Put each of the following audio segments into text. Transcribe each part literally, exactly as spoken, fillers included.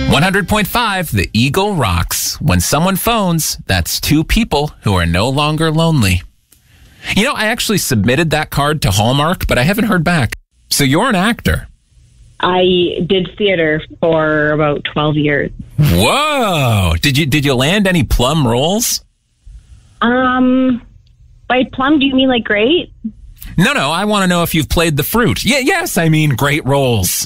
one hundred point five, the Eagle rocks. When someone phones, that's two people who are no longer lonely. You know, I actually submitted that card to Hallmark, but I haven't heard back. So you're an actor. I did theater for about twelve years. Whoa! Did you did you land any plum roles? Um, by plum, do you mean like great? No, no, I want to know if you've played the fruit. Yeah, yes, I mean great roles.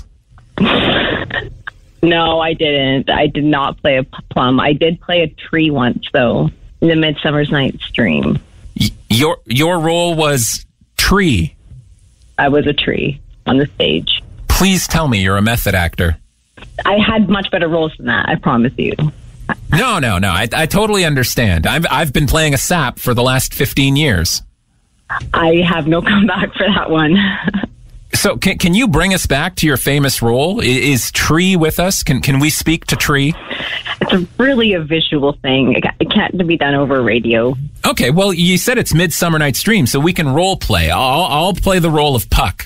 No, I didn't. I did not play a plum. I did play a tree once, though, in the Midsummer's Night's Dream. Y- your your role was tree. I was a tree on the stage. Please tell me you're a method actor. I had much better roles than that, I promise you. No, no, no. I, I totally understand. I've I've been playing a sap for the last fifteen years. I have no comeback for that one. So can can you bring us back to your famous role? I- Is Tree with us? Can can we speak to Tree? It's a really a visual thing. It ca- it can't be done over radio. Okay, well, you said it's Midsummer Night's Dream, so we can role play. I'll I'll play the role of Puck.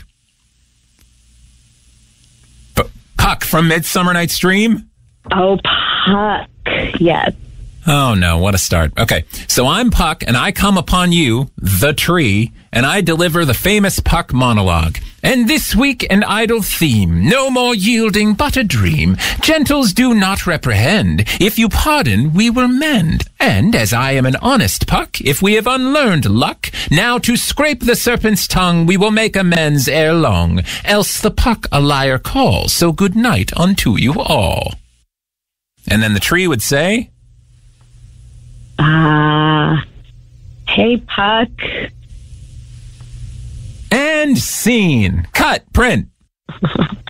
P- Puck from Midsummer Night's Dream? Oh, Puck. Yes. Oh, no, what a start. Okay, so I'm Puck, and I come upon you, the tree, and I deliver the famous Puck monologue. And this week an idle theme, no more yielding but a dream. Gentles do not reprehend. If you pardon, we will mend. And as I am an honest Puck, if we have unlearned luck, now to scrape the serpent's tongue we will make amends ere long. Else the Puck a liar calls, so good night unto you all. And then the tree would say... Ah, uh, hey, Puck. And scene. Cut. Print.